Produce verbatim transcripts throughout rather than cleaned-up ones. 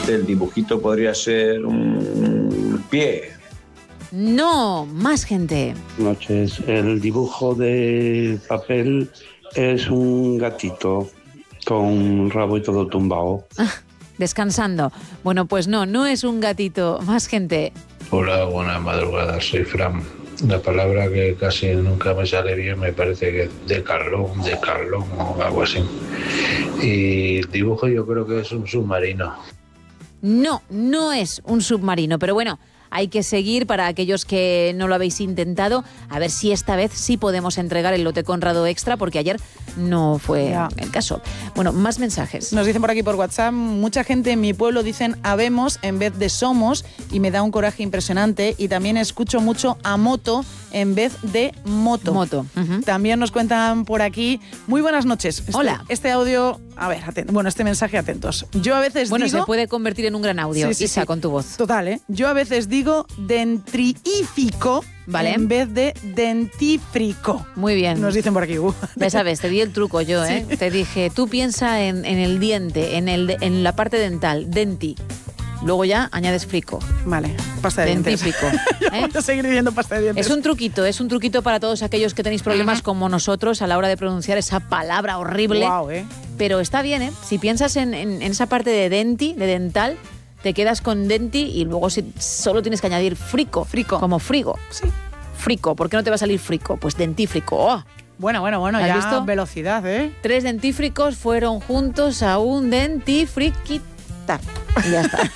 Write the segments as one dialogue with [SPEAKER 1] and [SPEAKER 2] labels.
[SPEAKER 1] el dibujito podría ser un pie.
[SPEAKER 2] No, más gente.
[SPEAKER 3] Buenas noches. El dibujo de papel es un gatito con un rabo y todo tumbado.
[SPEAKER 2] Ah, descansando. Bueno, pues no, no es un gatito. Más gente.
[SPEAKER 4] Hola, buenas madrugadas. Soy Fran. La palabra que casi nunca me sale bien me parece que es decalón, decalón o algo así. Y el dibujo yo creo que es un submarino.
[SPEAKER 2] No, no es un submarino, pero bueno, hay que seguir para aquellos que no lo habéis intentado, a ver si esta vez sí podemos entregar el lote Conrado Extra, porque ayer no fue ya el caso. Bueno, más mensajes.
[SPEAKER 5] Nos dicen por aquí por WhatsApp, mucha gente en mi pueblo dicen habemos en vez de somos y me da un coraje impresionante, y también escucho mucho a moto en vez de moto.
[SPEAKER 2] Moto. Uh-huh.
[SPEAKER 5] También nos cuentan por aquí, muy buenas noches. Este,
[SPEAKER 2] Hola.
[SPEAKER 5] Este audio, a ver, aten- bueno, este mensaje atentos. Yo a veces
[SPEAKER 2] Bueno,
[SPEAKER 5] digo...
[SPEAKER 2] se puede convertir en un gran audio,
[SPEAKER 5] Sí, sí,
[SPEAKER 2] Isa,
[SPEAKER 5] sí.
[SPEAKER 2] con tu voz.
[SPEAKER 5] Total, ¿eh? Yo a veces digo dentriífico,
[SPEAKER 2] Vale.
[SPEAKER 5] en vez de dentífrico.
[SPEAKER 2] Muy bien.
[SPEAKER 5] Nos dicen por aquí. Uh.
[SPEAKER 2] Ya sabes, te di el truco yo, ¿eh?
[SPEAKER 5] Sí.
[SPEAKER 2] Te dije, tú piensa en, en el diente, en, el, de- en la parte dental, denti. Luego ya añades frico.
[SPEAKER 5] Vale, pasta de dientes.
[SPEAKER 2] Dentífrico. ¿eh?
[SPEAKER 5] Voy a seguir diciendo pasta de dientes.
[SPEAKER 2] Es un truquito, es un truquito para todos aquellos que tenéis problemas como nosotros a la hora de pronunciar esa palabra horrible.
[SPEAKER 5] Guau, ¿eh?
[SPEAKER 2] Pero está bien, ¿eh? Si piensas en, en- en esa parte de denti, de dental, te quedas con denti y luego si solo tienes que añadir frico.
[SPEAKER 5] Frico.
[SPEAKER 2] Como frigo.
[SPEAKER 5] Sí.
[SPEAKER 2] Frico. ¿Por qué no te va a salir frico? Pues dentífrico. ¡Oh!
[SPEAKER 5] Bueno, bueno, bueno,
[SPEAKER 2] ¿Has
[SPEAKER 5] ya
[SPEAKER 2] visto?
[SPEAKER 5] velocidad, ¿eh?
[SPEAKER 2] Tres dentífricos fueron juntos a un dentifriquitar. Y ya está.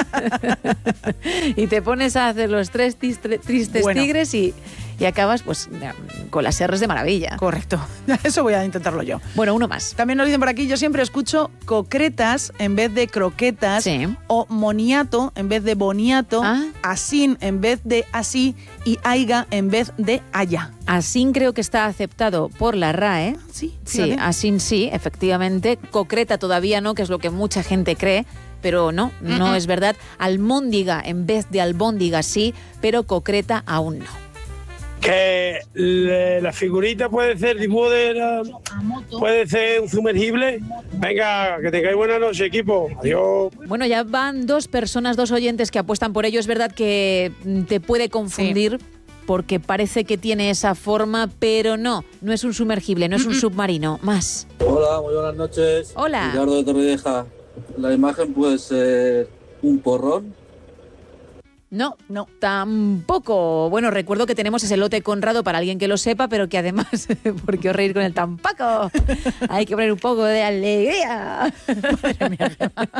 [SPEAKER 2] Y te pones a hacer los tres tis- tre- tristes
[SPEAKER 5] Bueno.
[SPEAKER 2] tigres y, y acabas pues con las R's de maravilla.
[SPEAKER 5] Correcto. Eso voy a intentarlo yo.
[SPEAKER 2] Bueno, uno más.
[SPEAKER 5] También nos dicen por aquí, yo siempre escucho concretas en vez de croquetas,
[SPEAKER 2] Sí.
[SPEAKER 5] o moniato en vez de boniato,
[SPEAKER 2] Ah.
[SPEAKER 5] asín en vez de así y aiga en vez de allá.
[SPEAKER 2] Así creo que está aceptado por la R A E.
[SPEAKER 5] Sí,
[SPEAKER 2] Sí,
[SPEAKER 5] fíjate.
[SPEAKER 2] así sí, efectivamente. Concreta todavía no, que es lo que mucha gente cree, pero no, no es verdad. Almóndiga en vez de albóndiga sí, pero concreta aún no.
[SPEAKER 6] Que le- la figurita puede ser dibujo de la- puede ser un sumergible. Venga, que tengáis buena noche, equipo. Adiós.
[SPEAKER 2] Bueno, ya van dos personas, dos oyentes que apuestan por ello. Es verdad que mm, te puede confundir porque parece que tiene esa forma, pero no, no es un sumergible, no es un submarino. Más.
[SPEAKER 7] Hola, muy buenas noches.
[SPEAKER 2] Hola.
[SPEAKER 7] Ricardo de Torrevieja. La imagen puede ser un porrón.
[SPEAKER 2] No, no, tampoco. Bueno, recuerdo que tenemos ese lote Conrado para alguien que lo sepa, pero que además, ¿por qué os reír con el tampoco? Hay que poner un poco de alegría. Madre mía.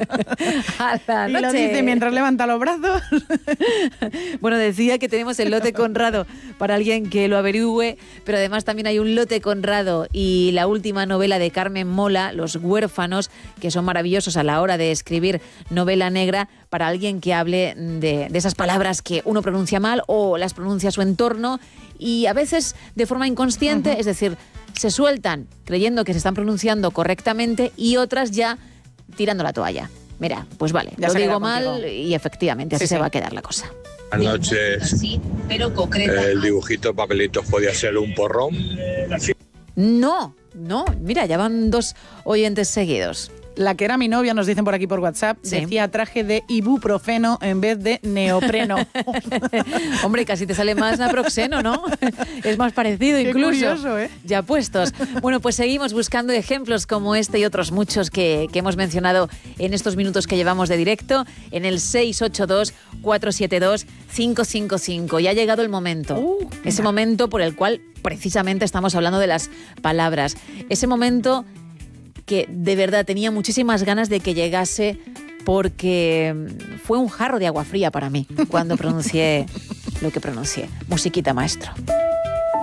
[SPEAKER 2] A la
[SPEAKER 5] Y lo
[SPEAKER 2] noche.
[SPEAKER 5] dice mientras levanta los brazos.
[SPEAKER 2] Bueno, decía que tenemos el lote Conrado para alguien que lo averigüe, pero además también hay un lote Conrado y la última novela de Carmen Mola, Los huérfanos, que son maravillosos a la hora de escribir novela negra para alguien que hable de, de esas palabras que uno pronuncia mal o las pronuncia a su entorno y a veces de forma inconsciente, uh-huh. Es decir, se sueltan creyendo que se están pronunciando correctamente y otras ya tirando la toalla. Mira, pues vale,
[SPEAKER 5] Ya
[SPEAKER 2] lo
[SPEAKER 5] se queda
[SPEAKER 2] digo mal
[SPEAKER 5] contigo.
[SPEAKER 2] y efectivamente así
[SPEAKER 5] Sí,
[SPEAKER 2] se
[SPEAKER 5] sí.
[SPEAKER 2] va a quedar la cosa.
[SPEAKER 1] Buenas noches.
[SPEAKER 2] Sí, pero concreta.
[SPEAKER 1] El dibujito de papelitos podía ser un porrón.
[SPEAKER 2] No, no, mira, ya van dos oyentes seguidos.
[SPEAKER 5] La que era mi novia, nos dicen por aquí por WhatsApp,
[SPEAKER 2] Sí.
[SPEAKER 5] decía traje de ibuprofeno en vez de neopreno.
[SPEAKER 2] Hombre, casi te sale más naproxeno, ¿no? Es más parecido
[SPEAKER 5] Qué
[SPEAKER 2] incluso.
[SPEAKER 5] curioso, ¿eh?
[SPEAKER 2] Ya puestos. Bueno, pues seguimos buscando ejemplos como este y otros muchos que, que hemos mencionado en estos minutos que llevamos de directo en el seis ocho dos, cuatro siete dos, cinco cinco cinco. Ya ha llegado el momento.
[SPEAKER 5] Uh,
[SPEAKER 2] Ese momento por el cual precisamente estamos hablando de las palabras. Ese momento que de verdad tenía muchísimas ganas de que llegase porque fue un jarro de agua fría para mí cuando pronuncié lo que pronuncié. Musiquita, maestro.